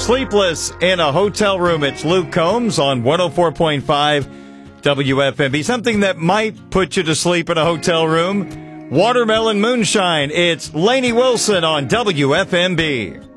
Sleepless in a Hotel Room. It's Luke Combs on 104.5 WFMB. Something that might put you to sleep in a hotel room. Watermelon Moonshine. It's Lainey Wilson on WFMB.